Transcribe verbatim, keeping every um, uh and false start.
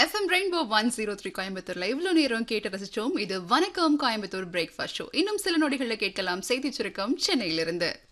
FM rainbow one zero three கோயம்புத்தூர்ல இவ்வளவு நேரம் கேட்டு ரசிச்சோம். இது வணக்கம் கோயம்புத்தூர் பிரேக்ஃபாஸ்ட் ஷோ. இன்னும் சில நொடிகளில் கேட்கலாம் செய்தி சுருக்கம் சென்னையிலிருந்து.